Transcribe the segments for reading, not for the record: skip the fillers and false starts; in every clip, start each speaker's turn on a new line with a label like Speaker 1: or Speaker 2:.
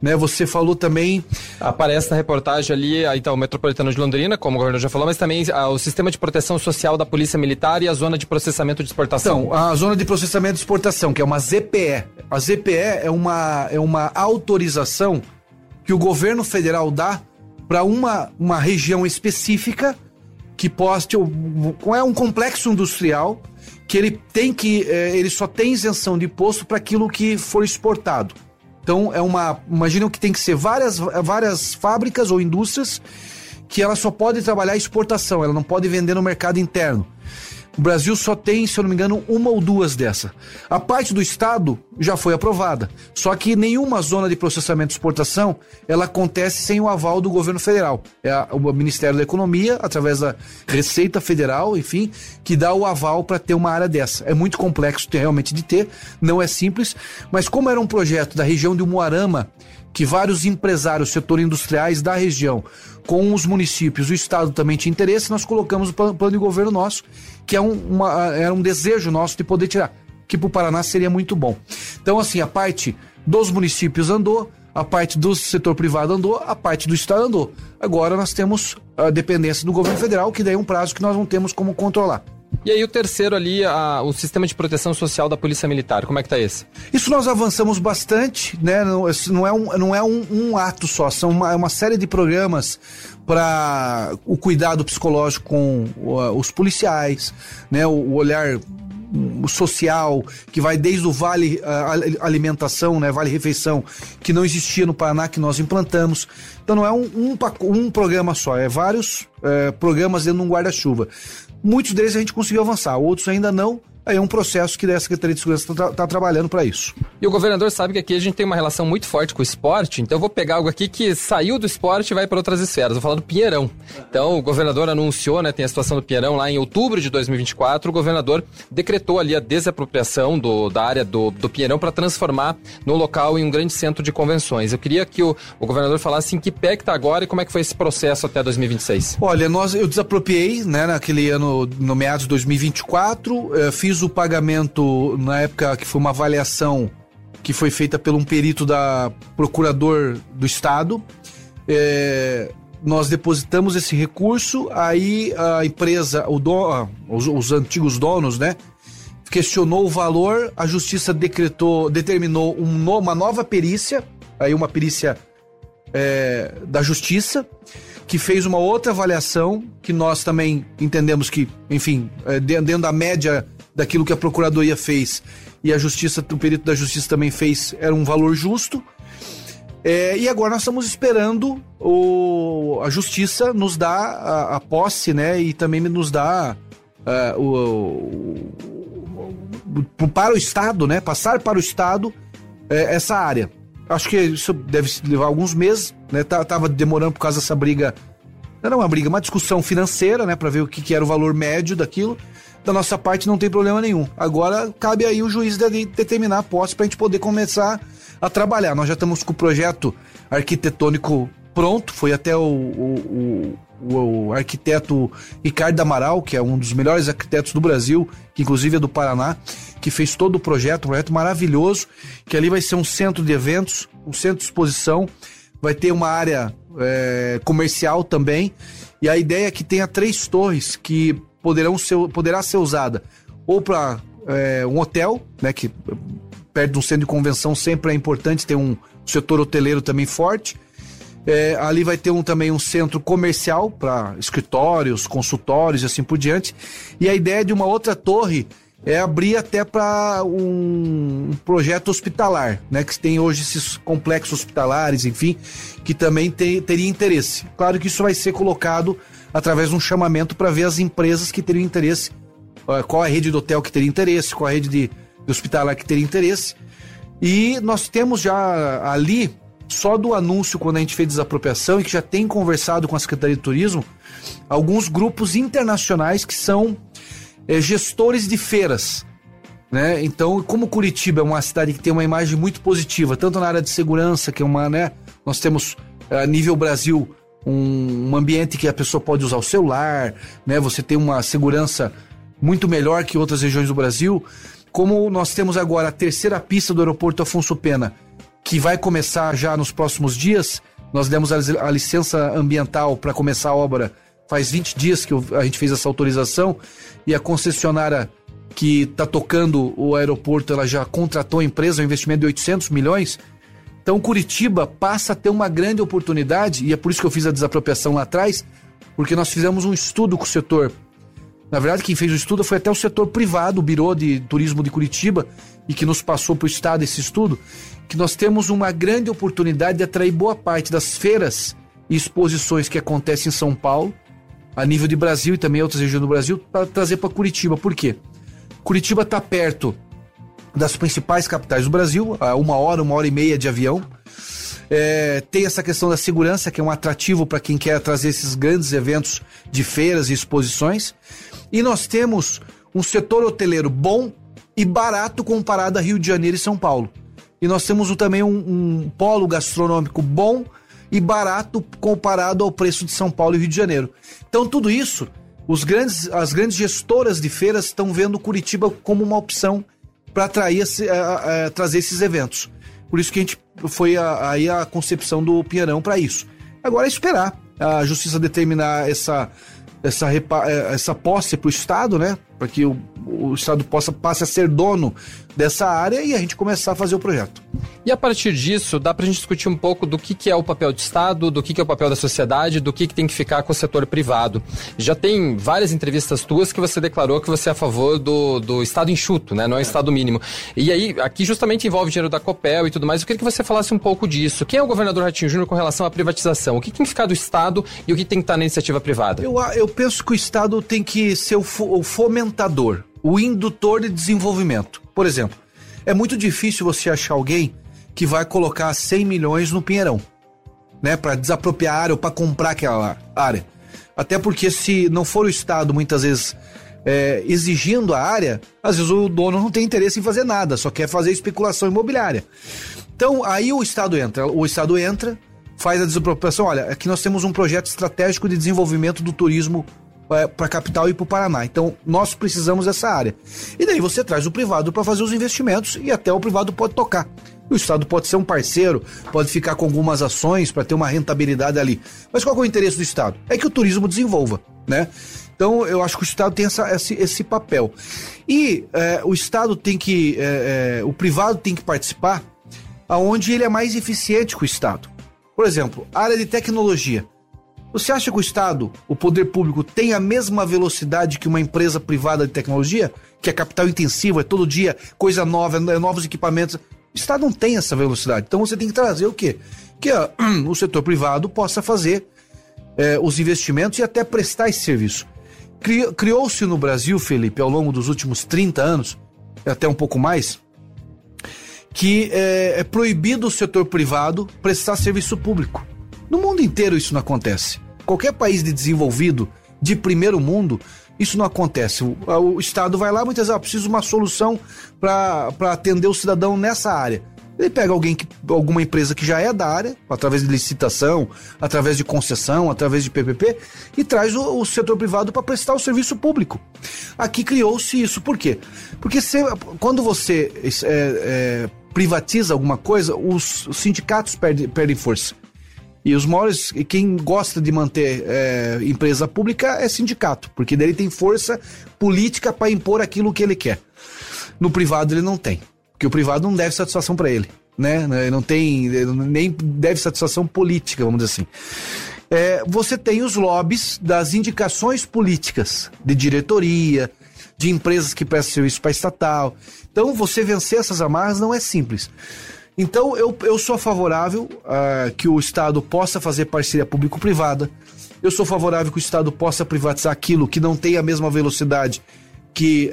Speaker 1: né? Você falou também...
Speaker 2: Aparece na reportagem ali, então, o Metropolitano de Londrina, como o governador já falou, mas também o Sistema de Proteção Social da Polícia Militar e a Zona de Processamento de Exportação.
Speaker 1: Então, a Zona de Processamento de Exportação, que é uma ZPE. A ZPE é uma autorização que o governo federal dá para uma região específica que é um complexo industrial que ele só tem isenção de imposto para aquilo que for exportado. Então, imaginam que tem que ser várias fábricas ou indústrias que ela só pode trabalhar exportação, ela não pode vender no mercado interno. O Brasil só tem, se eu não me engano, uma ou duas dessa. A parte do Estado já foi aprovada. Só que nenhuma zona de processamento de exportação, ela acontece sem o aval do governo federal. É o Ministério da Economia, através da Receita Federal, enfim, que dá o aval para ter uma área dessa. É muito complexo realmente de ter, não é simples. Mas como era um projeto da região de Umuarama, que vários empresários, setores industriais da região, com os municípios, o Estado também tinha interesse, nós colocamos o plano de governo nosso, que era um desejo nosso de poder tirar, que para o Paraná seria muito bom. Então, assim, a parte dos municípios andou, a parte do setor privado andou, a parte do Estado andou. Agora nós temos a dependência do governo federal, que daí é um prazo que nós não temos como controlar.
Speaker 2: E aí o terceiro ali, o Sistema de Proteção Social da Polícia Militar, como é que tá esse?
Speaker 1: Isso nós avançamos bastante, né? Não é um ato só, é uma série de programas para o cuidado psicológico com os policiais, né? O olhar social, que vai desde o Vale Alimentação, né? Vale Refeição, que não existia no Paraná, que nós implantamos. Então não é um programa só, é vários programas dentro de um guarda-chuva. Muitos deles a gente conseguiu avançar, outros ainda não. Aí é um processo que a Secretaria de Segurança está trabalhando para isso.
Speaker 2: E o governador sabe que aqui a gente tem uma relação muito forte com o esporte, então eu vou pegar algo aqui que saiu do esporte e vai para outras esferas. Vou falar do Pinheirão. Então o governador anunciou, né, tem a situação do Pinheirão lá em outubro de 2024, o governador decretou ali a desapropriação da área do Pinheirão para transformar no local em um grande centro de convenções. Eu queria que o governador falasse em que pé que está agora e como é que foi esse processo até 2026.
Speaker 1: Olha, eu desapropriei, né, naquele ano, no meados de 2024, fiz o pagamento na época que foi uma avaliação que foi feita por um perito da Procurador do Estado. Nós depositamos esse recurso, aí a empresa, os antigos donos, né, questionou o valor, a Justiça determinou uma nova perícia, aí uma perícia da Justiça, que fez uma outra avaliação, que nós também entendemos que, enfim, dentro da média daquilo que a Procuradoria fez e o perito da Justiça também fez, era um valor justo. E agora nós estamos esperando a Justiça nos dar a posse, né, e também nos dar para o Estado, né, passar para o Estado essa área. Acho que isso deve levar alguns meses, né, tava demorando por causa dessa briga, não era uma briga, uma discussão financeira, né, para ver o que era o valor médio daquilo. Da nossa parte não tem problema nenhum. Agora cabe aí o juiz determinar a posse para a gente poder começar a trabalhar. Nós já estamos com o projeto arquitetônico pronto, foi até o arquiteto Ricardo Amaral, que é um dos melhores arquitetos do Brasil, que inclusive é do Paraná, que fez todo o projeto, um projeto maravilhoso, que ali vai ser um centro de eventos, um centro de exposição, vai ter uma área comercial também, e a ideia é que tenha 3 torres que poderá ser usada ou para um hotel, né, que perto de um centro de convenção sempre é importante ter um setor hoteleiro também forte. Ali vai ter também um centro comercial para escritórios, consultórios e assim por diante. E a ideia de uma outra torre é abrir até para um projeto hospitalar, né, que tem hoje esses complexos hospitalares, enfim, que também teria interesse. Claro que isso vai ser colocado através de um chamamento para ver as empresas que teriam interesse, qual a rede de hotel que teria interesse, qual a rede de hospitalar que teria interesse. E nós temos já ali, só do anúncio quando a gente fez desapropriação e que já tem conversado com a Secretaria de Turismo, alguns grupos internacionais que são gestores de feiras, né? Então, como Curitiba é uma cidade que tem uma imagem muito positiva, tanto na área de segurança, que é né, nós temos a nível Brasil um ambiente que a pessoa pode usar o celular, né? Você tem uma segurança muito melhor que outras regiões do Brasil. Como nós temos agora a terceira pista do aeroporto Afonso Pena, que vai começar já nos próximos dias. Nós demos a licença ambiental para começar a obra faz 20 dias que a gente fez essa autorização, e a concessionária que está tocando o aeroporto, ela já contratou a empresa, um investimento de 800 milhões. Então Curitiba passa a ter uma grande oportunidade, e é por isso que eu fiz a desapropriação lá atrás, porque nós fizemos um estudo com o setor. Na verdade, quem fez o estudo foi até o setor privado, o Biro de Turismo de Curitiba, e que nos passou para o estado esse estudo, que nós temos uma grande oportunidade de atrair boa parte das feiras e exposições que acontecem em São Paulo, a nível de Brasil e também outras regiões do Brasil, para trazer para Curitiba. Por quê? Curitiba está perto das principais capitais do Brasil, a 1h e meia de avião. Tem essa questão da segurança, que é um atrativo para quem quer trazer esses grandes eventos de feiras e exposições. E nós temos um setor hoteleiro bom e barato comparado a Rio de Janeiro e São Paulo. E nós temos também um polo gastronômico bom e barato comparado ao preço de São Paulo e Rio de Janeiro. Então tudo isso, as grandes gestoras de feiras estão vendo Curitiba como uma opção para trazer esses eventos. Por isso que a gente foi aí a concepção do Pinheirão para isso. Agora é esperar a justiça determinar essa posse para o Estado, né? Para que o Estado passe a ser dono dessa área e a gente começar a fazer o projeto.
Speaker 2: E a partir disso, dá pra gente discutir um pouco do que é o papel do Estado, do que é o papel da sociedade, do que tem que ficar com o setor privado. Já tem várias entrevistas tuas que você declarou que você é a favor do Estado enxuto, né? Não é o Estado mínimo. E aí, aqui justamente envolve dinheiro da Copel e tudo mais. Eu queria que você falasse um pouco disso. Quem é o governador Ratinho Júnior com relação à privatização? O que tem que ficar do Estado e o que tem que estar na iniciativa privada?
Speaker 1: Eu penso que o Estado tem que ser o fomentador, o indutor de desenvolvimento. Por exemplo, é muito difícil você achar alguém que vai colocar 100 milhões no Pinheirão, né, para desapropriar a área ou para comprar aquela área. Até porque se não for o Estado, muitas vezes, exigindo a área, às vezes o dono não tem interesse em fazer nada, só quer fazer especulação imobiliária. Então, aí o Estado entra, faz a desapropriação. Olha, aqui nós temos um projeto estratégico de desenvolvimento do turismo para a capital e para o Paraná. Então, nós precisamos dessa área. E daí você traz o privado para fazer os investimentos e até o privado pode tocar. O Estado pode ser um parceiro, pode ficar com algumas ações para ter uma rentabilidade ali. Mas qual é o interesse do Estado? É que o turismo desenvolva, né? Então, eu acho que o Estado tem esse papel. E o Estado tem que... o privado tem que participar aonde ele é mais eficiente que o Estado. Por exemplo, área de tecnologia. Você acha que o Estado, o poder público, tem a mesma velocidade que uma empresa privada de tecnologia? Que é capital intensivo, é todo dia coisa nova, novos equipamentos. O Estado não tem essa velocidade. Então você tem que trazer o quê? Que o setor privado possa fazer os investimentos e até prestar esse serviço. Criou-se no Brasil, Felipe, ao longo dos últimos 30 anos, até um pouco mais, que é proibido o setor privado prestar serviço público. No mundo inteiro isso não acontece. Qualquer país de desenvolvido, de primeiro mundo, isso não acontece. O Estado vai lá, muitas vezes, precisa de uma solução para atender o cidadão nessa área. Ele pega alguma empresa que já é da área, através de licitação, através de concessão, através de PPP, e traz o setor privado para prestar o serviço público. Aqui criou-se isso. Por quê? Porque quando você privatiza alguma coisa, os sindicatos perdem força. E os maiores, quem gosta de manter empresa pública é sindicato, porque daí ele tem força política para impor aquilo que ele quer. No privado ele não tem, porque o privado não deve satisfação para ele, né? Ele não tem, nem deve satisfação política, vamos dizer assim. Você tem os lobbies das indicações políticas, de diretoria, de empresas que prestam serviço para estatal. Então você vencer essas amarras não é simples. Então, eu sou favorável que o Estado possa fazer parceria público-privada. Eu sou favorável que o Estado possa privatizar aquilo que não tem a mesma velocidade que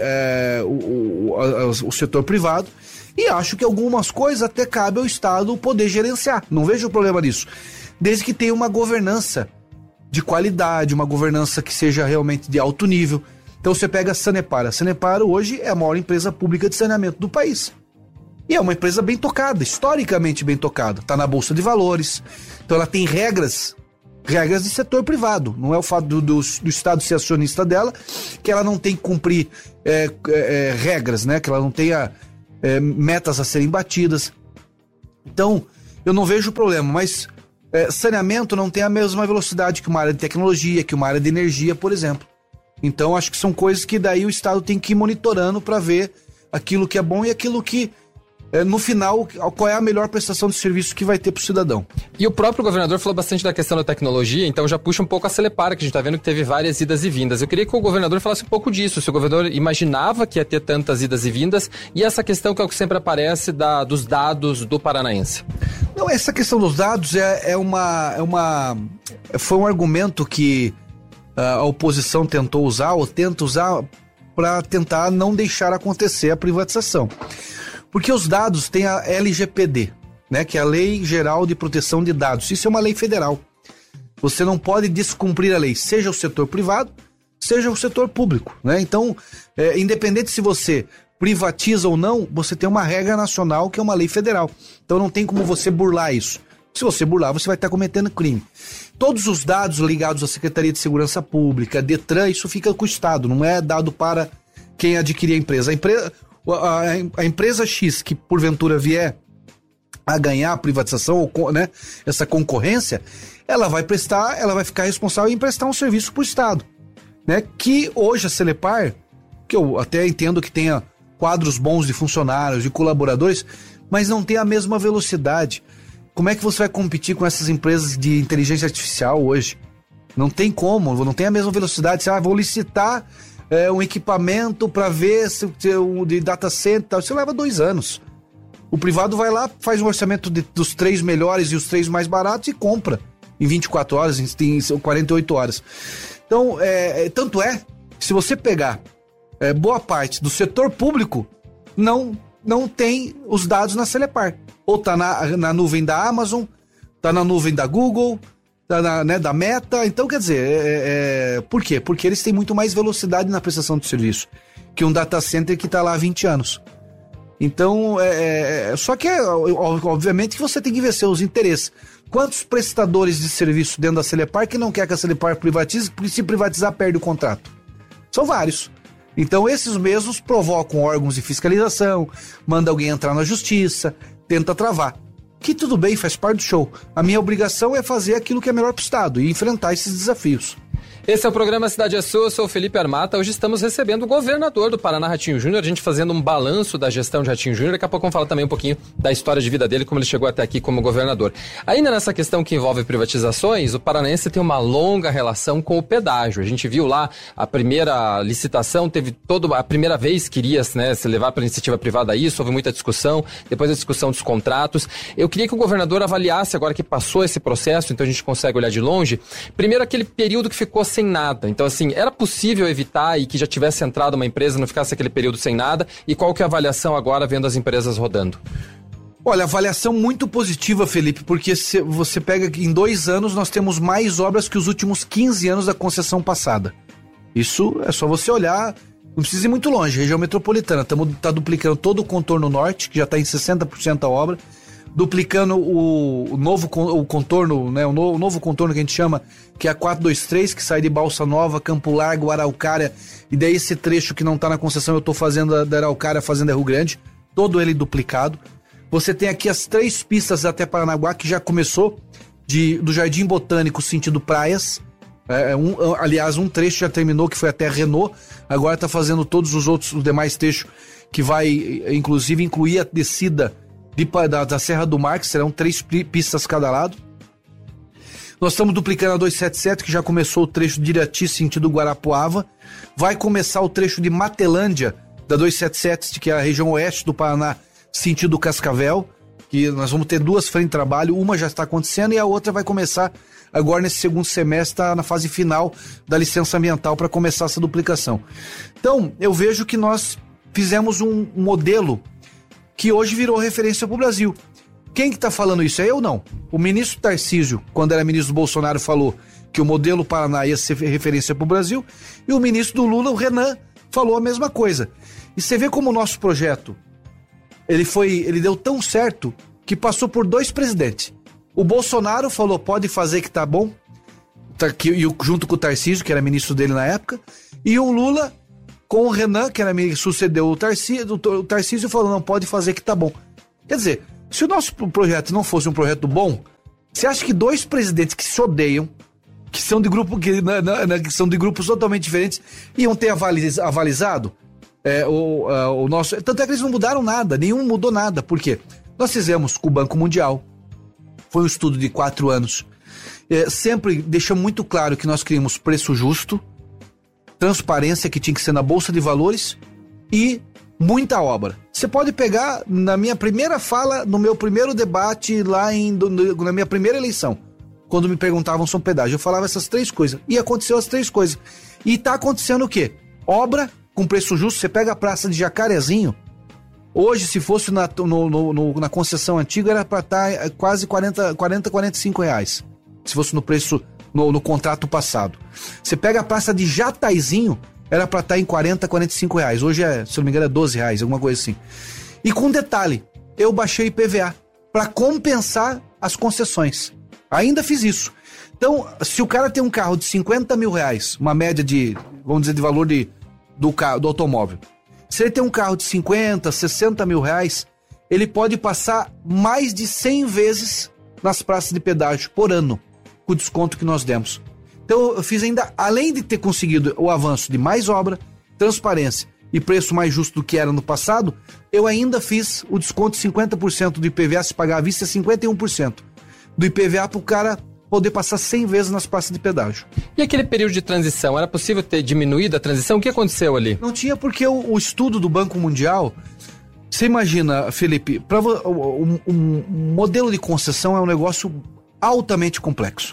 Speaker 1: o setor privado. E acho que algumas coisas até cabe ao Estado poder gerenciar. Não vejo problema nisso. Desde que tenha uma governança de qualidade, uma governança que seja realmente de alto nível. Então, você pega a Sanepar. A Sanepar hoje é a maior empresa pública de saneamento do país. E é uma empresa bem tocada, historicamente bem tocada. Está na Bolsa de Valores. Então ela tem regras de setor privado. Não é o fato do Estado ser acionista dela que ela não tem que cumprir regras, né? Que ela não tenha metas a serem batidas. Então, eu não vejo problema, mas saneamento não tem a mesma velocidade que uma área de tecnologia, que uma área de energia, por exemplo. Então, acho que são coisas que daí o Estado tem que ir monitorando para ver aquilo que é bom e aquilo que, no final, qual é a melhor prestação de serviço que vai ter para o cidadão.
Speaker 2: E o próprio governador falou bastante da questão da tecnologia, então já puxa um pouco a Celepar, que a gente está vendo que teve várias idas e vindas. Eu queria que o governador falasse um pouco disso, se o governador imaginava que ia ter tantas idas e vindas, e essa questão que é o que sempre aparece dos dados do paranaense.
Speaker 1: Não, essa questão dos dados foi um argumento que a oposição tentou usar, ou tenta usar, para tentar não deixar acontecer a privatização. Porque os dados têm a LGPD, né, que é a Lei Geral de Proteção de Dados. Isso é uma lei federal. Você não pode descumprir a lei, seja o setor privado, seja o setor público, né? Então, independente se você privatiza ou não, você tem uma regra nacional que é uma lei federal. Então não tem como você burlar isso. Se você burlar, você vai estar cometendo crime. Todos os dados ligados à Secretaria de Segurança Pública, Detran, isso fica com o Estado, não é dado para quem adquirir a empresa. A empresa X que porventura vier a ganhar a privatização, ou, né, essa concorrência, ela vai ficar responsável em prestar um serviço para o Estado, né? Que hoje a Celepar, que eu até entendo que tenha quadros bons de funcionários, de colaboradores, mas não tem a mesma velocidade. Como é que você vai competir com essas empresas de inteligência artificial hoje? Não tem como, não tem a mesma velocidade. Você vou licitar um equipamento para ver se de data center, você leva 2 anos. O privado vai lá, faz um orçamento dos 3 melhores e os 3 mais baratos e compra em 24 horas, em 48 horas. Então, tanto é, se você pegar boa parte do setor público, não tem os dados na Celepar. Ou tá na nuvem da Amazon, tá na nuvem da Google, tá da Meta. Então, quer dizer, por quê? Porque eles têm muito mais velocidade na prestação de serviço que um data center que tá lá há 20 anos. Então, só que, obviamente, que você tem que ver seus interesses. Quantos prestadores de serviço dentro da Celepar que não quer que a Celepar privatize, porque se privatizar perde o contrato? São vários. Então, esses mesmos provocam órgãos de fiscalização, manda alguém entrar na justiça, tenta travar. Que tudo bem, faz parte do show. A minha obrigação é fazer aquilo que é melhor para o Estado e enfrentar esses desafios.
Speaker 2: Esse é o programa Cidade é Sua, eu sou o Felipe Armata. Hoje estamos recebendo o governador do Paraná, Ratinho Júnior, a gente fazendo um balanço da gestão de Ratinho Júnior. Daqui a pouco vamos falar também um pouquinho da história de vida dele, como ele chegou até aqui como governador. Ainda nessa questão que envolve privatizações, o paranaense tem uma longa relação com o pedágio. A gente viu lá a primeira licitação, teve a primeira vez que iria, né, se levar para iniciativa privada isso, houve muita discussão, depois a discussão dos contratos. Eu queria que o governador avaliasse, agora que passou esse processo, então a gente consegue olhar de longe, primeiro aquele período que ficou sem nada. Então, assim, era possível evitar e que já tivesse entrado uma empresa, não ficasse aquele período sem nada? E qual que é a avaliação agora, vendo as empresas rodando?
Speaker 1: Olha, avaliação muito positiva, Felipe, porque se você pega que em 2 anos nós temos mais obras que os últimos 15 anos da concessão passada. Isso é só você olhar, não precisa ir muito longe, região metropolitana, tá duplicando todo o contorno norte, que já está em 60% a obra, duplicando o novo contorno, né, o novo contorno que a gente chama, que é a 423, que sai de Balsa Nova, Campo Largo, Araucária, e daí esse trecho que não está na concessão eu estou fazendo da Araucária, Fazenda Rio Grande, todo ele duplicado. Você tem aqui as 3 pistas até Paranaguá, que já começou, do Jardim Botânico sentido praias, aliás, um trecho já terminou, que foi até Renault, agora está fazendo todos os demais trechos, que vai inclusive incluir a descida da Serra do Mar, que serão 3 pistas cada lado. Nós estamos duplicando a 277, que já começou o trecho de Irati, sentido Guarapuava. Vai começar o trecho de Matelândia, da 277, que é a região oeste do Paraná, sentido Cascavel, que nós vamos ter 2 frentes de trabalho, uma já está acontecendo e a outra vai começar agora nesse segundo semestre, tá na fase final da licença ambiental para começar essa duplicação. Então, eu vejo que nós fizemos um modelo que hoje virou referência para o Brasil. Quem que tá falando isso? É eu não. O ministro Tarcísio, quando era ministro do Bolsonaro, falou que o modelo Paraná ia ser referência para o Brasil, e o ministro do Lula, o Renan, falou a mesma coisa. E você vê como o nosso projeto, ele deu tão certo que passou por 2 presidentes. O Bolsonaro falou, pode fazer que tá bom, junto com o Tarcísio, que era ministro dele na época, e o Lula com o Renan, que sucedeu o Tarcísio falou, não, pode fazer que tá bom. Quer dizer, Se o nosso projeto não fosse um projeto bom, você acha que dois presidentes que se odeiam, que são de grupos totalmente diferentes, iam ter avalizado o nosso... Tanto é que eles não mudaram nada, nenhum mudou nada. Por quê? Nós fizemos com o Banco Mundial, foi um estudo de 4 anos, sempre deixamos muito claro que nós queríamos preço justo, transparência que tinha que ser na Bolsa de Valores e muita obra. Você pode pegar na minha primeira fala, no meu primeiro debate lá na minha primeira eleição, quando me perguntavam sobre pedágio, eu falava essas 3 coisas. E aconteceu as 3 coisas. E tá acontecendo o quê? Obra com preço justo. Você pega a Praça de Jacarezinho, hoje, se fosse na concessão antiga, era para estar quase 45 reais. Se fosse no preço, no contrato passado. Você pega a Praça de Jataizinho, era para estar em 45 reais. Hoje se não me engano, é 12 reais, alguma coisa assim. E com detalhe, eu baixei IPVA para compensar as concessões. Ainda fiz isso. Então, se o cara tem um carro de 50 mil reais, uma média de, vamos dizer, de valor do automóvel. Se ele tem um carro de 50, 60 mil reais, ele pode passar mais de 100 vezes nas praças de pedágio por ano, com o desconto que nós demos. Então eu fiz ainda, além de ter conseguido o avanço de mais obra, transparência e preço mais justo do que era no passado, eu ainda fiz o desconto de 50% do IPVA, se pagar à vista, 51% do IPVA para o cara poder passar 100 vezes nas praças de pedágio.
Speaker 2: E aquele período de transição, era possível ter diminuído a transição? O que aconteceu ali?
Speaker 1: Não tinha, porque o estudo do Banco Mundial, você imagina, Felipe, um modelo de concessão é um negócio altamente complexo.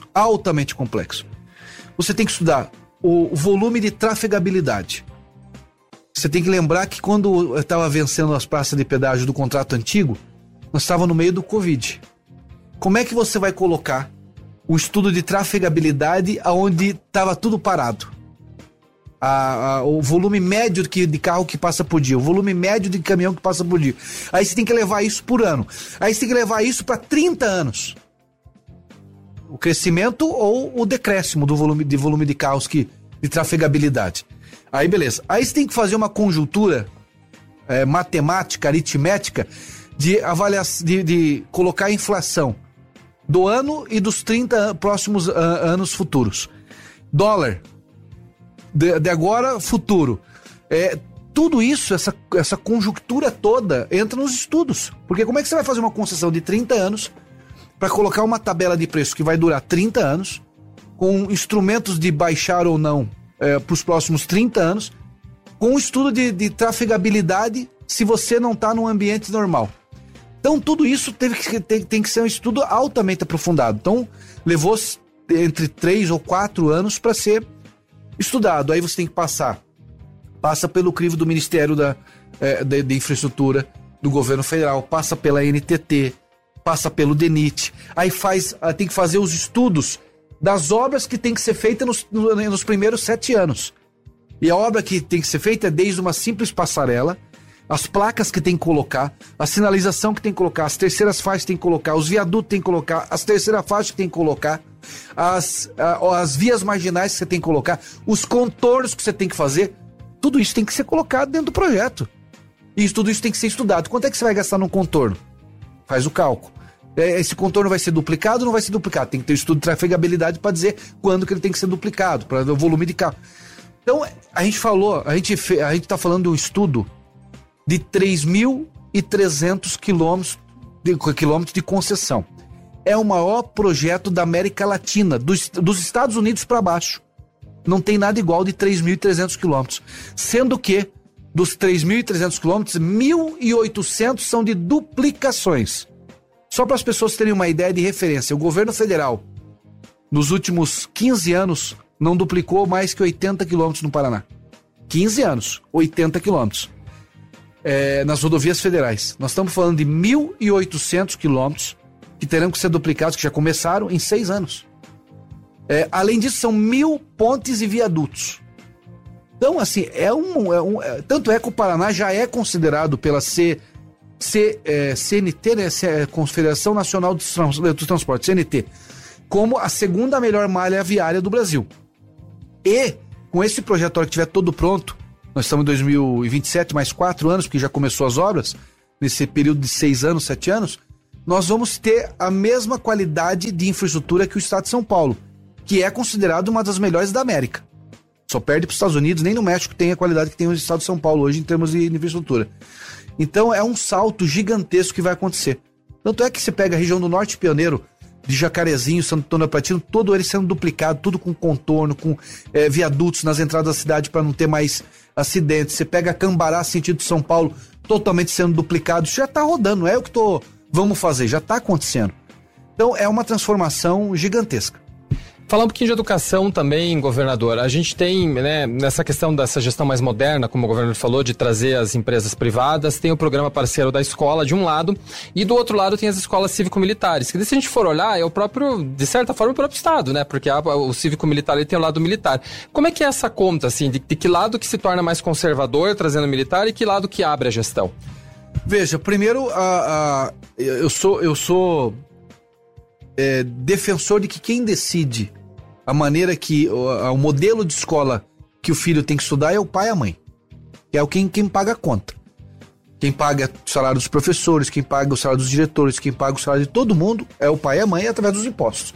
Speaker 1: Você tem que estudar o volume de trafegabilidade. Você tem que lembrar que quando eu estava vencendo as praças de pedágio do contrato antigo, nós estávamos no meio do Covid. Como é que você vai colocar um estudo de trafegabilidade onde estava tudo parado? O volume médio de carro que passa por dia, o volume médio de caminhão que passa por dia. Aí você tem que levar isso por ano. Aí você tem que levar isso para 30 anos. O crescimento ou o decréscimo do volume de carros de trafegabilidade. Aí beleza. Aí você tem que fazer uma conjuntura matemática, aritmética, de colocar a inflação do ano e dos 30 próximos anos futuros. Dólar, de agora, futuro. Tudo isso, essa conjuntura toda, entra nos estudos. Porque como é que você vai fazer uma concessão de 30 anos para colocar uma tabela de preço que vai durar 30 anos, com instrumentos de baixar ou não para os próximos 30 anos, com um estudo de trafegabilidade se você não está num ambiente normal? Então tudo isso tem que ser um estudo altamente aprofundado. Então levou entre 3 ou 4 anos para ser estudado. Aí você tem que passa pelo crivo do Ministério de Infraestrutura do Governo Federal, passa pela NTT, passa pelo DENIT, aí tem que fazer os estudos das obras que tem que ser feitas nos primeiros 7 anos. E a obra que tem que ser feita é desde uma simples passarela, as placas que tem que colocar, a sinalização que tem que colocar, as terceiras faixas que tem que colocar, os viadutos que tem que colocar, as terceiras faixas que tem que colocar, as vias marginais que você tem que colocar, os contornos que você tem que fazer, tudo isso tem que ser colocado dentro do projeto. E tudo isso tem que ser estudado. Quanto é que você vai gastar no contorno? Faz o cálculo. Esse contorno vai ser duplicado ou não vai ser duplicado? Tem que ter um estudo de trafegabilidade para dizer quando que ele tem que ser duplicado, para ver o volume de carro. Então, a gente está falando de um estudo de 3.300 quilômetros de concessão. É o maior projeto da América Latina, dos Estados Unidos para baixo. Não tem nada igual de 3.300 quilômetros. Sendo que, dos 3.300 quilômetros, 1.800 são de duplicações. Só para as pessoas terem uma ideia de referência, o governo federal, nos últimos 15 anos, não duplicou mais que 80 quilômetros no Paraná. 15 anos, 80 quilômetros. Nas rodovias federais. Nós estamos falando de 1.800 quilômetros que terão que ser duplicados, que já começaram em 6 anos. Além disso, são 1.000 pontes e viadutos. Então, assim, tanto é que o Paraná já é considerado pela CNT, né, Confederação Nacional dos Transportes, CNT, como a segunda melhor malha viária do Brasil. E, com esse projeto, que estiver todo pronto, nós estamos em 2027, mais 4 anos, porque já começou as obras, nesse período de 6 anos, 7 anos, nós vamos ter a mesma qualidade de infraestrutura que o estado de São Paulo, que é considerado uma das melhores da América. Só perde para os Estados Unidos, nem no México tem a qualidade que tem o estado de São Paulo hoje em termos de infraestrutura. Então é um salto gigantesco que vai acontecer. Tanto é que você pega a região do Norte Pioneiro, de Jacarezinho, Santo Antônio Platino, todo ele sendo duplicado, tudo com contorno, com viadutos nas entradas da cidade para não ter mais acidentes. Você pega Cambará, sentido São Paulo, totalmente sendo duplicado. Isso já está rodando, não é o que vamos fazer, já está acontecendo. Então é uma transformação gigantesca.
Speaker 2: Falar um pouquinho de educação também, governador. A gente tem, né, nessa questão dessa gestão mais moderna, como o governador falou, de trazer as empresas privadas, tem o programa parceiro da escola de um lado, e do outro lado tem as escolas cívico-militares, que se a gente for olhar, é o próprio, de certa forma, o próprio Estado, né, porque o cívico-militar ele tem o lado militar. Como é que é essa conta, assim, de que lado que se torna mais conservador, trazendo militar, e que lado que abre a gestão?
Speaker 1: Veja, primeiro, eu sou defensor de que quem decide a maneira que o modelo de escola que o filho tem que estudar é o pai e a mãe, que é quem paga a conta, quem paga o salário dos professores, quem paga o salário dos diretores, quem paga o salário de todo mundo é o pai e a mãe através dos impostos.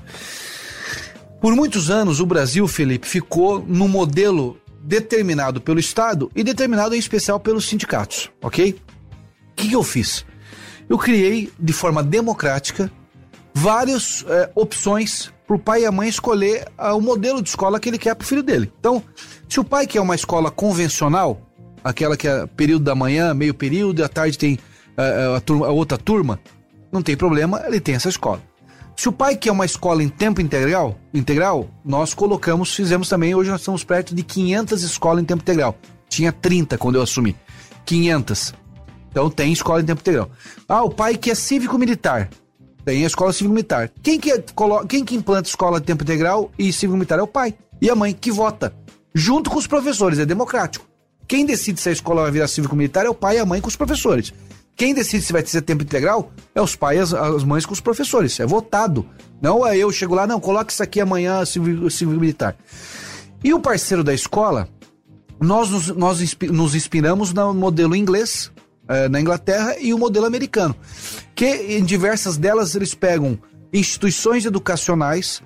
Speaker 1: Por muitos anos o Brasil, Felipe, ficou num modelo determinado pelo Estado e determinado em especial pelos sindicatos, ok? O que eu fiz? Eu criei de forma democrática várias opções para o pai e a mãe escolher o modelo de escola que ele quer para o filho dele. Então, se o pai quer uma escola convencional, aquela que é período da manhã, meio período, e à tarde tem a outra turma, não tem problema, ele tem essa escola. Se o pai quer uma escola em tempo integral, nós fizemos também, hoje nós estamos perto de 500 escolas em tempo integral. Tinha 30 quando eu assumi. 500. Então tem escola em tempo integral. O pai que é cívico-militar, tem a escola cívico-militar. Quem que implanta escola de tempo integral e cívico-militar é o pai e a mãe que vota, junto com os professores, é democrático. Quem decide se a escola vai virar cívico-militar é o pai e a mãe com os professores. Quem decide se vai ser tempo integral é os pais e as mães com os professores, é votado. Não é eu chego lá, não, coloca isso aqui amanhã, cívico-militar. E o parceiro da escola, nós nos inspiramos no modelo inglês, na Inglaterra, e o modelo americano, que em diversas delas eles pegam instituições educacionais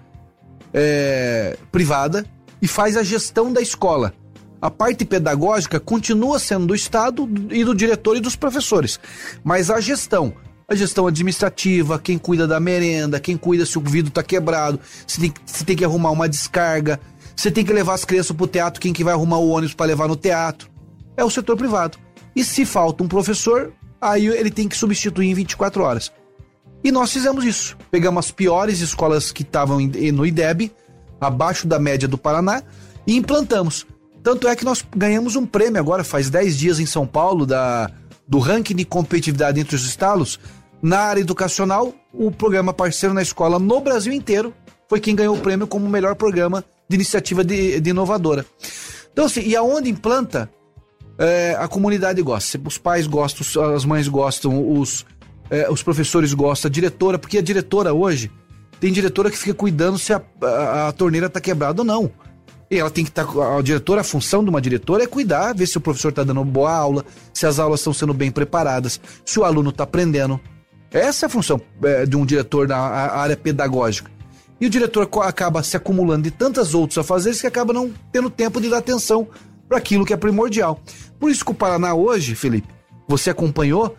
Speaker 1: privada e faz a gestão da escola. A parte pedagógica continua sendo do Estado e do diretor e dos professores, mas a gestão administrativa, quem cuida da merenda, quem cuida se o vidro está quebrado, se tem que arrumar uma descarga, você tem que levar as crianças para o teatro, quem que vai arrumar o ônibus para levar no teatro, é o setor privado. E se falta um professor, aí ele tem que substituir em 24 horas. E nós fizemos isso. Pegamos as piores escolas que estavam no IDEB, abaixo da média do Paraná, e implantamos. Tanto é que nós ganhamos um prêmio agora, faz 10 dias em São Paulo, do ranking de competitividade entre os estados. Na área educacional, o programa Parceiro na Escola no Brasil inteiro foi quem ganhou o prêmio como o melhor programa de iniciativa de inovadora. Então assim, e aonde implanta, a comunidade gosta, os pais gostam, as mães gostam, os professores gostam, a diretora, porque a diretora hoje, tem diretora que fica cuidando se a torneira está quebrada ou não. E ela tem que estar, a função de uma diretora é cuidar, ver se o professor está dando boa aula, se as aulas estão sendo bem preparadas, se o aluno está aprendendo. Essa é a função de um diretor na área pedagógica. E o diretor acaba se acumulando de tantas outros afazeres que acaba não tendo tempo de dar atenção para aquilo que é primordial. Por isso que o Paraná hoje, Felipe, você acompanhou,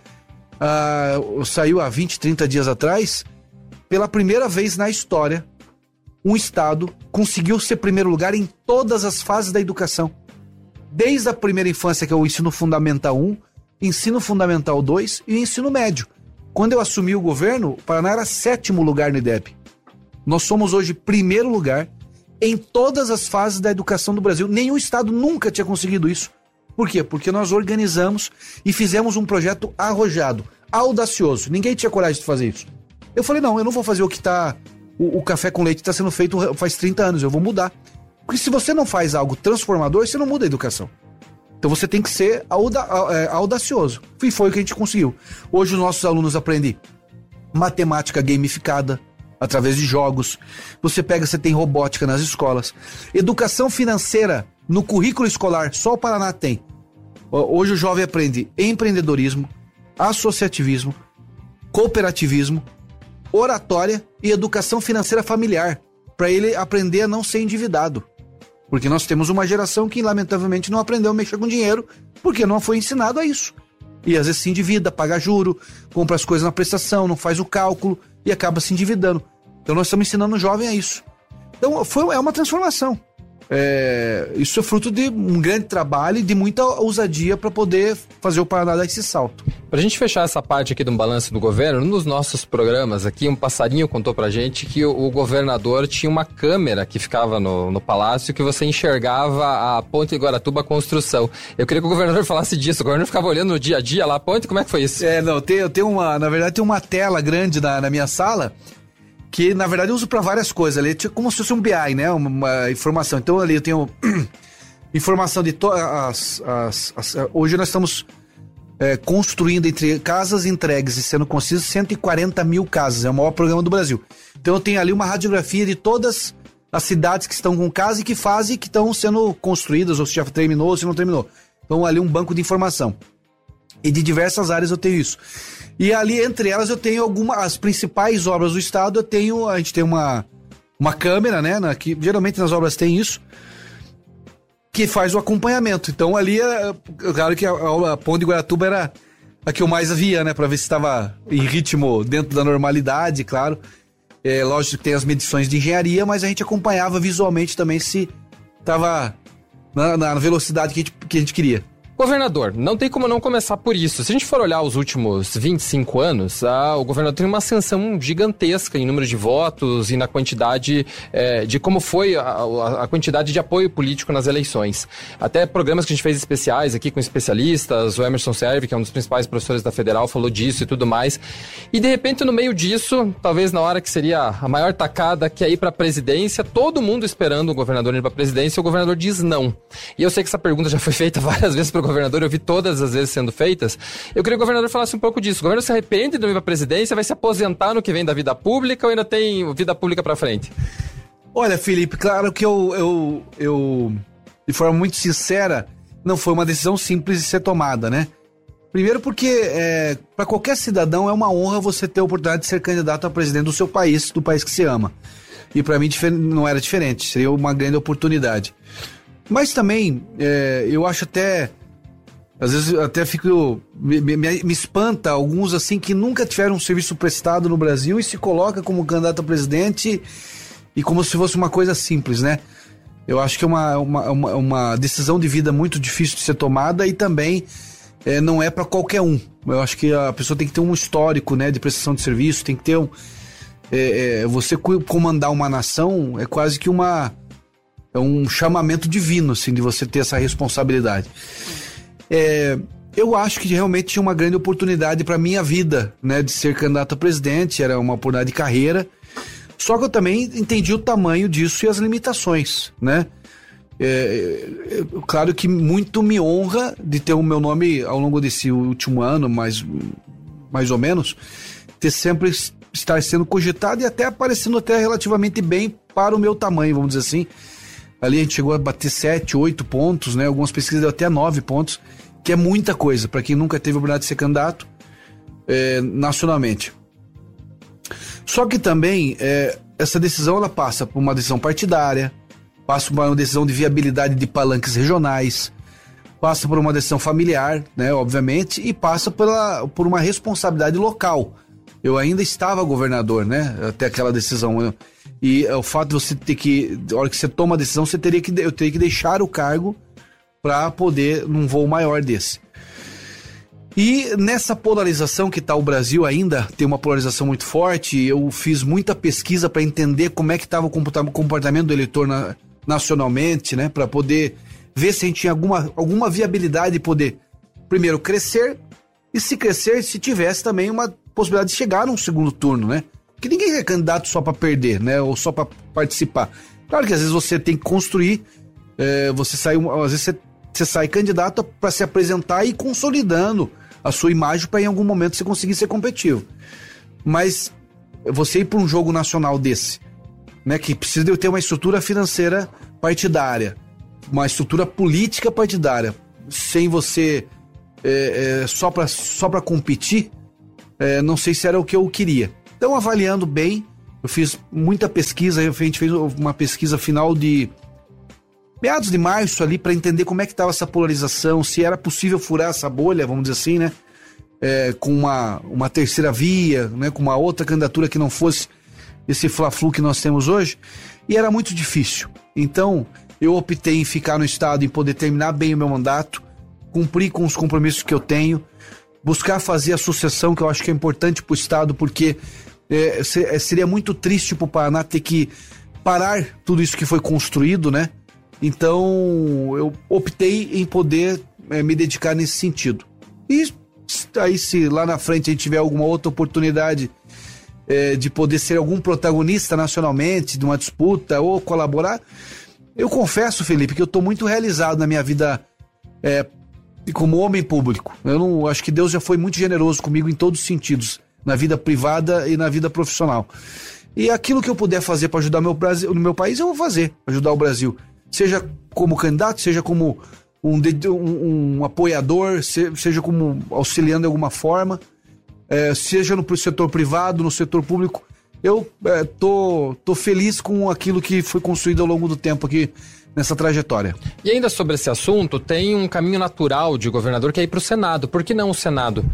Speaker 1: saiu há 20, 30 dias atrás, pela primeira vez na história, um estado conseguiu ser primeiro lugar em todas as fases da educação. Desde a primeira infância, que é o ensino fundamental 1, ensino fundamental 2 e o ensino médio. Quando eu assumi o governo, o Paraná era 7º lugar no IDEB. Nós somos hoje primeiro lugar em todas as fases da educação do Brasil. Nenhum estado nunca tinha conseguido isso. Por quê? Porque nós organizamos e fizemos um projeto arrojado, audacioso. Ninguém tinha coragem de fazer isso. Eu falei, não, eu não vou fazer o que está... O café com leite está sendo feito faz 30 anos, eu vou mudar. Porque se você não faz algo transformador, você não muda a educação. Então você tem que ser audacioso. E foi o que a gente conseguiu. Hoje os nossos alunos aprendem matemática gamificada, através de jogos. Você tem robótica nas escolas. Educação financeira no currículo escolar, só o Paraná tem. Hoje o jovem aprende empreendedorismo, associativismo, cooperativismo, oratória e educação financeira familiar, para ele aprender a não ser endividado. Porque nós temos uma geração que, lamentavelmente, não aprendeu a mexer com dinheiro, porque não foi ensinado a isso. E às vezes se endivida, paga juro, compra as coisas na prestação, não faz o cálculo e acaba se endividando. Então nós estamos ensinando o jovem a isso. Então é uma transformação. Isso é fruto de um grande trabalho e de muita ousadia para poder fazer o Paraná dar esse salto.
Speaker 2: Pra gente fechar essa parte aqui do balanço do governo, nos nossos programas aqui, um passarinho contou pra gente que o governador tinha uma câmera que ficava no palácio que você enxergava a Ponte Guaratuba construção. Eu queria que o governador falasse disso. O governador ficava olhando no dia a dia lá a ponte, como é que foi isso?
Speaker 1: Eu tenho na verdade tem uma tela grande na minha sala que, na verdade, eu uso para várias coisas ali, como se fosse um BI, né? Uma informação. Então, ali eu tenho informação de todas hoje nós estamos construindo, entre casas entregues e sendo construídas, 140 mil casas. É o maior programa do Brasil. Então, eu tenho ali uma radiografia de todas as cidades que estão com casa e que fazem, que estão sendo construídas, ou se já terminou ou se não terminou. Então, ali um banco de informação. E de diversas áreas eu tenho isso. E ali, entre elas, eu tenho as principais obras do estado, a gente tem uma câmera, né, que geralmente nas obras tem isso, que faz o acompanhamento. Então ali, claro que a Ponte de Guaratuba era a que eu mais via, né, pra ver se estava em ritmo dentro da normalidade, claro. Lógico que tem as medições de engenharia, mas a gente acompanhava visualmente também se estava na velocidade que a gente queria.
Speaker 2: Governador, não tem como não começar por isso. Se a gente for olhar os últimos 25 anos, o governador tem uma ascensão gigantesca em número de votos e na quantidade de como foi a quantidade de apoio político nas eleições. Até programas que a gente fez especiais aqui com especialistas, o Emerson Serve, que é um dos principais professores da Federal, falou disso e tudo mais. E de repente, no meio disso, talvez na hora que seria a maior tacada, que é ir para a presidência, todo mundo esperando o governador ir para a presidência, o governador diz não. E eu sei que essa pergunta já foi feita várias vezes para governador, eu vi todas as vezes sendo feitas. Eu queria que o governador falasse um pouco disso. O governador se arrepende de não ir para a presidência, vai se aposentar no que vem da vida pública ou ainda tem vida pública para frente?
Speaker 1: Olha, Felipe, claro que eu de forma muito sincera, não foi uma decisão simples de ser tomada, né? Primeiro porque para qualquer cidadão é uma honra você ter a oportunidade de ser candidato a presidente do seu país, do país que se ama. E para mim não era diferente, seria uma grande oportunidade. Mas também, eu acho às vezes até fico, me espanta alguns assim que nunca tiveram um serviço prestado no Brasil e se coloca como candidato a presidente e como se fosse uma coisa simples, né? Eu acho que é uma decisão de vida muito difícil de ser tomada e também não é para qualquer um. Eu acho que a pessoa tem que ter um histórico, né, de prestação de serviço, tem que ter você comandar uma nação é quase que um chamamento divino, assim, de você ter essa responsabilidade. Eu acho que realmente tinha uma grande oportunidade para minha vida, né, de ser candidato a presidente, era uma oportunidade de carreira, só que eu também entendi o tamanho disso e as limitações, né? Claro que muito me honra de ter o meu nome ao longo desse último ano, mais ou menos, sempre estar sendo cogitado e até aparecendo até relativamente bem para o meu tamanho, vamos dizer assim. Ali a gente chegou a bater 7, 8 pontos, né? Algumas pesquisas deu até 9 pontos, que é muita coisa para quem nunca teve a oportunidade de ser candidato nacionalmente. Só que também essa decisão ela passa por uma decisão partidária, passa por uma decisão de viabilidade de palanques regionais, passa por uma decisão familiar, né, obviamente, e passa por uma responsabilidade local. Eu ainda estava governador, né, até aquela decisão. E o fato de você ter que, na hora que você toma a decisão, eu teria que deixar o cargo para poder num voo maior desse. E nessa polarização que está o Brasil ainda, tem uma polarização muito forte, eu fiz muita pesquisa para entender como é que estava o comportamento do eleitor nacionalmente, né, para poder ver se a gente tinha alguma viabilidade de poder, primeiro, crescer, e se crescer, se tivesse também uma possibilidade de chegar num segundo turno, né? Porque ninguém é candidato só para perder, né, ou só para participar. Claro que às vezes você tem que construir, às vezes você sai candidato para se apresentar e ir consolidando a sua imagem para em algum momento você conseguir ser competitivo. Mas você ir para um jogo nacional desse, né, que precisa de ter uma estrutura financeira partidária, uma estrutura política partidária, sem você só para competir, não sei se era o que eu queria. Então, avaliando bem, eu fiz muita pesquisa, a gente fez uma pesquisa final de meados de março ali para entender como é que estava essa polarização, se era possível furar essa bolha, vamos dizer assim, né? Com uma terceira via, né? Com uma outra candidatura que não fosse esse fla-flu que nós temos hoje, e era muito difícil. Então, eu optei em ficar no estado, em poder terminar bem o meu mandato, cumprir com os compromissos que eu tenho, buscar fazer a sucessão, que eu acho que é importante para o estado, porque seria muito triste para o Paraná ter que parar tudo isso que foi construído, né? Então, eu optei em poder me dedicar nesse sentido. E aí, se lá na frente a gente tiver alguma outra oportunidade de poder ser algum protagonista nacionalmente de uma disputa ou colaborar, eu confesso, Felipe, que eu estou muito realizado na minha vida como homem público. Eu não acho que Deus já foi muito generoso comigo em todos os sentidos, na vida privada e na vida profissional. E aquilo que eu puder fazer para ajudar no meu país, eu vou fazer, ajudar o Brasil. Seja como candidato, seja como um apoiador, seja como auxiliando de alguma forma, seja no setor privado, no setor público. Eu tô feliz com aquilo que foi construído ao longo do tempo aqui nessa trajetória.
Speaker 2: E ainda sobre esse assunto, tem um caminho natural de governador que é ir para o Senado. Por que não o Senado?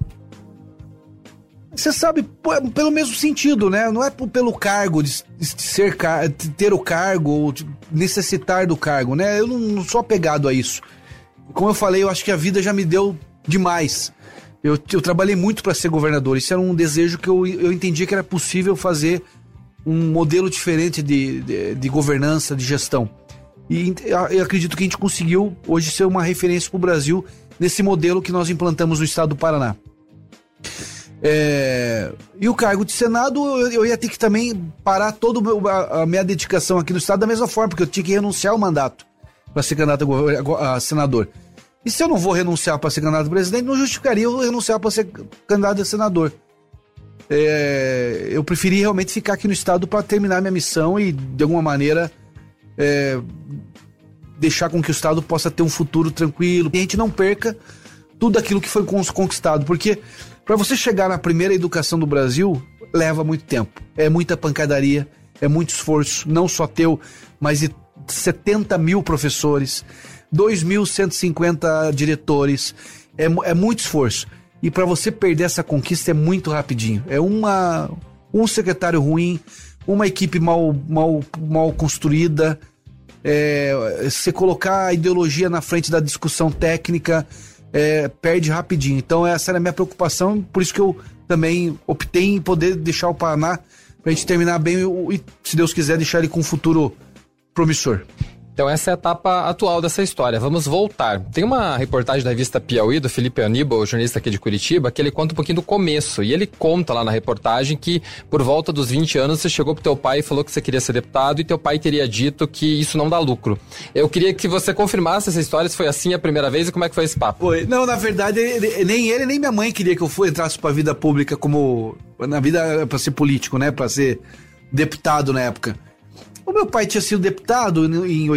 Speaker 1: Você sabe, pelo mesmo sentido, né? Não é pelo cargo, de ter o cargo ou de necessitar do cargo, né? Eu não sou apegado a isso. Como eu falei, eu acho que a vida já me deu demais. Eu trabalhei muito para ser governador. Isso era um desejo que eu entendia que era possível fazer um modelo diferente de governança, de gestão. E eu acredito que a gente conseguiu hoje ser uma referência para o Brasil nesse modelo que nós implantamos no estado do Paraná. E o cargo de Senado, eu ia ter que também parar toda a minha dedicação aqui no estado da mesma forma, porque eu tinha que renunciar ao mandato para ser candidato a senador. E se eu não vou renunciar para ser candidato a presidente, não justificaria eu renunciar para ser candidato a senador. Eu preferi realmente ficar aqui no estado para terminar minha missão e, de alguma maneira, deixar com que o estado possa ter um futuro tranquilo, e a gente não perca tudo aquilo que foi conquistado, porque para você chegar na primeira educação do Brasil, leva muito tempo. É muita pancadaria, é muito esforço, não só teu, mas de 70 mil professores, 2.150 diretores, é muito esforço. E para você perder essa conquista é muito rapidinho. É um secretário ruim, uma equipe mal construída, você colocar a ideologia na frente da discussão técnica, perde rapidinho. Então essa era a minha preocupação, por isso que eu também optei em poder deixar o Paraná pra gente terminar bem e, se Deus quiser, deixar ele com um futuro promissor.
Speaker 2: Então essa é a etapa atual dessa história. Vamos voltar. Tem uma reportagem da revista Piauí, do Felipe Aníbal, jornalista aqui de Curitiba, que ele conta um pouquinho do começo. E ele conta lá na reportagem que por volta dos 20 anos você chegou pro teu pai e falou que você queria ser deputado e teu pai teria dito que isso não dá lucro. Eu queria que você confirmasse essa história, se foi assim a primeira vez e como é que foi esse papo.
Speaker 1: Foi. Não, na verdade, nem ele nem minha mãe queria que eu entrasse pra vida pública na vida pra ser político, né? Pra ser deputado na época. O meu pai tinha sido deputado em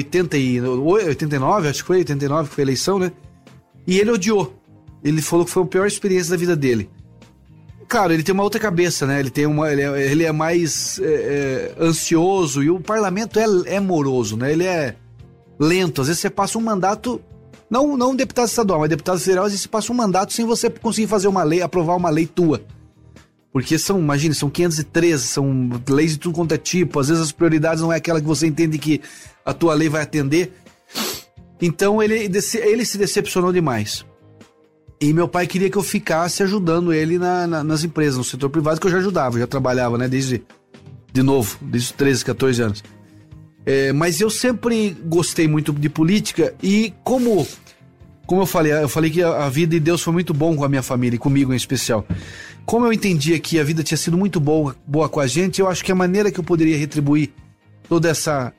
Speaker 1: 89, acho que foi 89 que foi a eleição, né? E ele odiou. Ele falou que foi a pior experiência da vida dele. Claro, ele tem uma outra cabeça, né? Ele é mais ansioso, e o parlamento é moroso, né? Ele é lento. Às vezes você passa um mandato, não um deputado estadual, mas deputado federal, às vezes você passa um mandato sem você conseguir fazer uma lei, aprovar uma lei tua. Porque são 513, são leis de tudo quanto é tipo, às vezes as prioridades não é aquela que você entende que a tua lei vai atender. Então ele se decepcionou demais. E meu pai queria que eu ficasse ajudando ele nas empresas, no setor privado, que eu já ajudava, eu já trabalhava, né, desde os 13, 14 anos. Mas eu sempre gostei muito de política e como eu falei que a vida de Deus foi muito bom com a minha família e comigo em especial. Como eu entendia que a vida tinha sido muito boa com a gente, eu acho que a maneira que eu poderia retribuir toda essa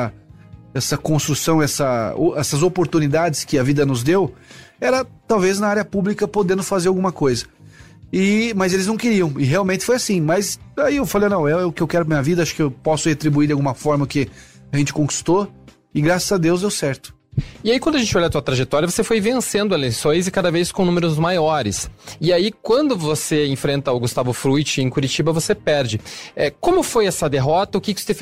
Speaker 1: construção, essas oportunidades que a vida nos deu, era talvez na área pública podendo fazer alguma coisa. Mas eles não queriam, e realmente foi assim. Mas aí eu falei, não, é o que eu quero pra minha vida, acho que eu posso retribuir de alguma forma o que a gente conquistou, e graças a Deus deu certo.
Speaker 2: E aí, quando a gente olha a tua trajetória, você foi vencendo eleições e cada vez com números maiores. E aí, quando você enfrenta o Gustavo Frutti em Curitiba, você perde. Como foi essa derrota? O que você